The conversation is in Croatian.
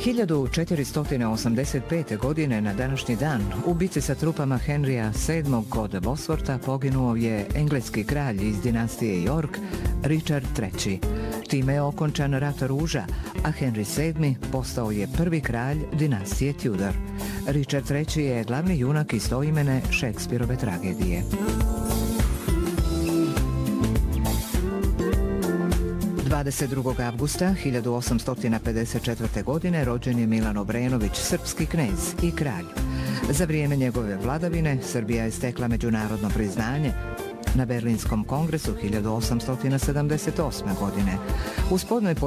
1485. godine na današnji dan u bici sa trupama Henrya VII kod Bosforta poginuo je engleski kralj iz dinastije York, Richard III. Time je okončan rat ruža, a Henry VII postao je prvi kralj dinastije Tudor. Richard III. Je glavni junak istoimene Shakespeareove tragedije. 22. avgusta 1854. godine rođen je Milan Obrenović, srpski knez i kralj. Za vrijeme njegove vladavine Srbija je stekla međunarodno priznanje na Berlinskom kongresu 1878. godine. U spodnoj